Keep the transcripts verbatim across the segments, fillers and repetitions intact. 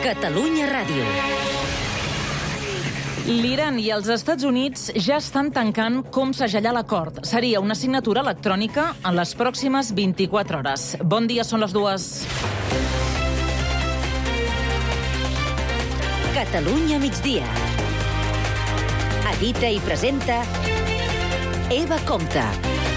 Catalunya Ràdio. L'Iran i els Estats Units ja estan tancant com segellar l'acord. Seria una signatura electrònica en les pròximes vint-i-quatre hores. Bon dia, són les dues. Catalunya migdia. Edita i presenta Eva Compte.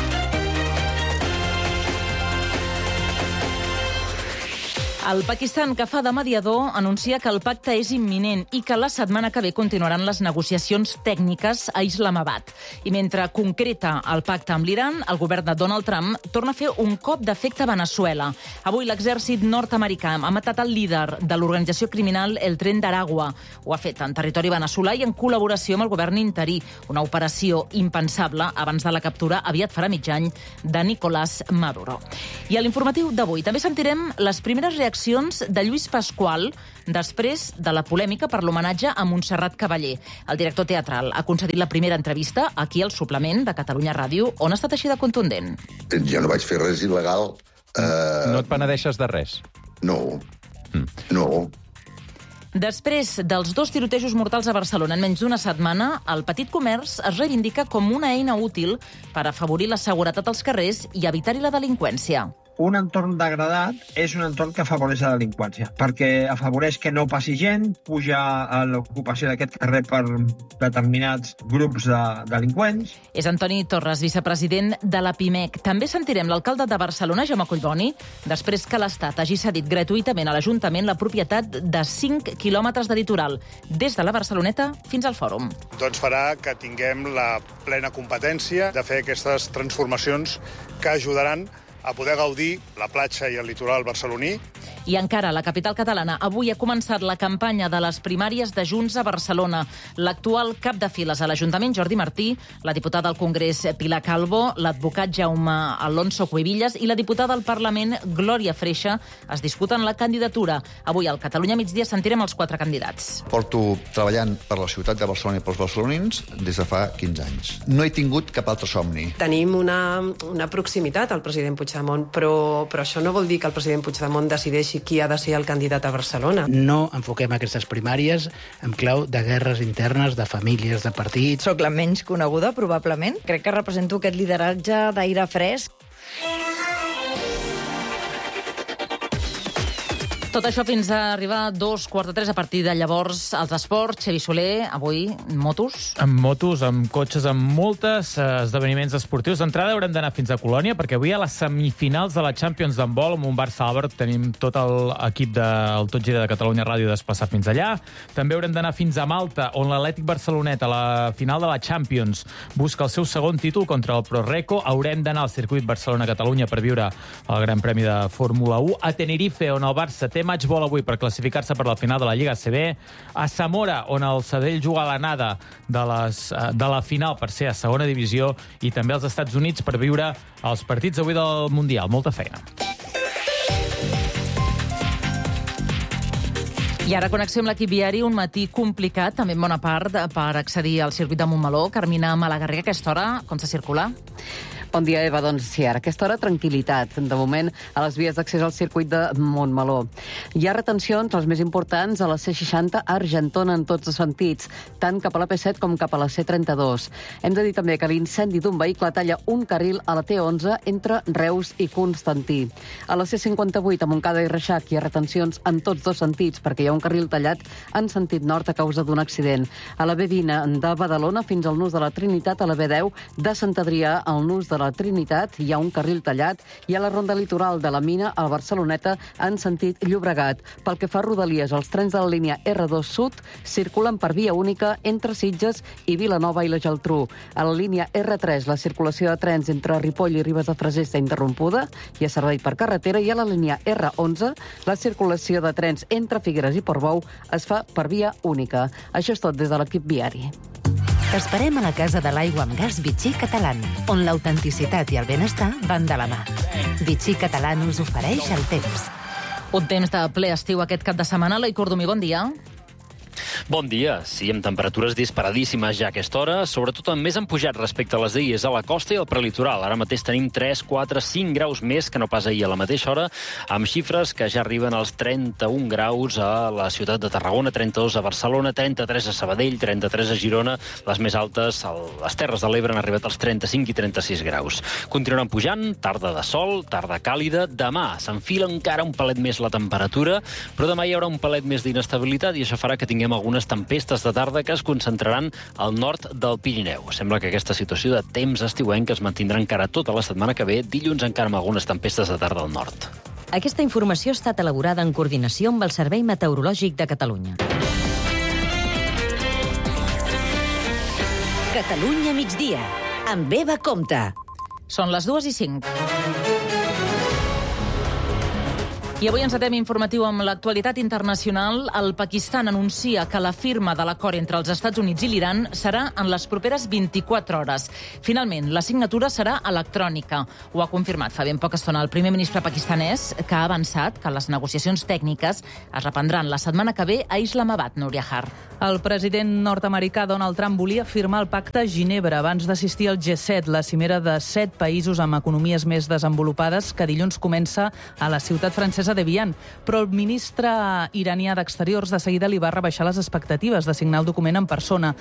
El Pakistan, que fa de mediador, anuncia que el pacte és imminent i que la setmana que ve continuaran les negociacions tècniques a Islamabad. I mentre concreta el pacte amb l'Iran, el govern de Donald Trump torna a fer un cop d'efecte a Veneçuela. Avui l'exèrcit nord-americà ha matat el líder de l'organització criminal El Tren d'Aragua. Ho ha fet en territori veneçolà i en col·laboració amb el govern interí. Una operació impensable abans de la captura, aviat farà mig any, de Nicolás Maduro. I a l'informatiu d'avui també sentirem les primeres reaccions de Lluís Pasqual després de la polèmica per l'homenatge a Montserrat Cavallé. El director teatral ha concedit la primera entrevista aquí al suplement de Catalunya Ràdio, on ha estat així de contundent. Jo no vaig fer res il·legal. Uh... No et penedeixes de res? No, mm. no. Després dels dos tirotejos mortals a Barcelona en menys d'una setmana, el petit comerç es reivindica com una eina útil per afavorir la seguretat als carrers i evitar-hi la delinqüència. Un entorn degradat és un entorn que afavoreix la delinqüència, perquè afavoreix que no passi gent, puja a l'ocupació d'aquest carrer per determinats grups de delinqüents. És Antoni Torres, vicepresident de la Pimec. També sentirem l'alcalde de Barcelona, Jaume Collboni, després que l'Estat hagi cedit gratuïtament a l'Ajuntament la propietat de cinc quilòmetres de litoral, des de la Barceloneta fins al Fòrum. Doncs farà que tinguem la plena competència de fer aquestes transformacions que ajudaran a poder gaudir la platja i el litoral barceloní. I encara, a la capital catalana, avui ha començat la campanya de les primàries de Junts a Barcelona. L'actual cap de files a l'Ajuntament, Jordi Martí, la diputada al Congrés, Pilar Calvo, l'advocat Jaume Alonso Cuevillas i la diputada al Parlament, Glòria Freixa, es disputen la candidatura. Avui, al Catalunya migdia, sentirem els quatre candidats. Porto treballant per la ciutat de Barcelona i pels barcelonins des de fa quinze anys. No he tingut cap altre somni. Tenim una, una proximitat al president Puigdemont, però, però això no vol dir que el president Puigdemont decideixi qui ha de ser el candidat a Barcelona. No enfoquem aquestes primàries en clau de guerres internes, de famílies, de partits. Soc la menys coneguda, probablement. Crec que represento aquest lideratge d'aire fresc. Tot això fins a arribar a dos quarts de tres. A partir de llavors, als esports. Xavi Soler, avui, motos. Amb motos, amb cotxes, amb moltes eh, esdeveniments esportius. D'entrada haurem d'anar fins a Colònia, perquè avui a les semifinals de la Champions d'handbol, amb un Barça-Albert, tenim tot l'equip del Tot Gira de Catalunya Ràdio desplaçat fins allà. També haurem d'anar fins a Malta, on l'Atlètic Barcelonet, a la final de la Champions, busca el seu segon títol contra el ProReco. Haurem d'anar al circuit Barcelona-Catalunya per viure el Gran Premi de Fórmula u. A Tenerife, on el Barça té matchball avui per classificar-se per la final de la Lliga A C B. A Zamora, on el Sabadell juga a l'anada de, les, de la final per ser a segona divisió, i també als Estats Units per viure els partits avui del Mundial. Molta feina. I ara connexió amb l'equip viari, un matí complicat, també en bona part, per accedir al circuit de Montmeló. Carmina Malagarriga, a aquesta hora, com se circula? Bon dia, Eva. Doncs sí, ara a aquesta hora tranquil·litat, de moment, a les vies d'accés al circuit de Montmeló. Hi ha retencions, les més importants, a la C seixanta a Argentona en tots els sentits, tant cap a la P set com cap a la C trenta-dos. Hem de dir també que l'incendi d'un vehicle talla un carril a la T onze entre Reus i Constantí. A la C cinquanta-vuit, a Montcada i Reixac, hi ha retencions en tots dos sentits, perquè hi ha un carril tallat en sentit nord a causa d'un accident. A la B vint de Badalona fins al nus de la Trinitat, a la B deu de Sant Adrià al nus de la Trinitat hi ha un carril tallat, i a la ronda litoral de la Mina a Barceloneta en sentit Llobregat. Pel que fa a Rodalies, els trens de la línia R dos Sud circulen per via única entre Sitges i Vilanova i la Geltrú. A la línia R tres, la circulació de trens entre Ripoll i Ribes de Freser està interrompuda, hi ha servei per carretera, i a la línia R onze, la circulació de trens entre Figueres i Portbou es fa per via única. Això és tot des de l'equip viari. T'esperem a la Casa de l'Aigua amb Gas Vichy Catalan, on l'autenticitat i el benestar van de la mà. Vichy Catalan us ofereix el temps. Un temps de ple estiu aquest cap de setmana. Eloi Cordomí, bon dia. Bon dia. Sí, amb temperatures disparadíssimes ja a aquesta hora, sobretot amb més han pujat respecte a les d'ahir és a la costa i al prelitoral. Ara mateix tenim tres, quatre, cinc graus més que no pas ahir a la mateixa hora, amb xifres que ja arriben als trenta-un graus a la ciutat de Tarragona, trenta-dos a Barcelona, trenta-tres a Sabadell, trenta-tres a Girona. Les més altes, a les Terres de l'Ebre, han arribat als trenta-cinc i trenta-sis graus. Continuaran pujant, tarda de sol, tarda càlida. Demà s'enfila encara un palet més la temperatura, però demà hi haurà un palet més d'inestabilitat i això farà que tinguem algunes tempestes de tarda que es concentraran al nord del Pirineu. Sembla que aquesta situació de temps estiuenc es mantindrà encara tota la setmana que ve, dilluns encara amb algunes tempestes de tarda al nord. Aquesta informació ha estat elaborada en coordinació amb el Servei Meteorològic de Catalunya. Catalunya migdia, amb Eva Comte. Són les dues i cinc. I avui ens atem informatiu amb l'actualitat internacional. El Pakistan anuncia que la firma de l'acord entre els Estats Units i l'Iran serà en les properes vint-i-quatre hores. Finalment, la signatura serà electrònica. Ho ha confirmat fa ben poca estona el primer ministre pakistanès, que ha avançat que les negociacions tècniques es reprendran la setmana que ve a Islamabad, Núria Har. El president nord-americà Donald Trump volia firmar el pacte a Ginebra abans d'assistir al G set, la cimera de set països amb economies més desenvolupades, que dilluns comença a la ciutat francesa d'Evian. Però el ministre iranià d'Exteriors de seguida li va rebaixar les expectatives de signar el document en persona.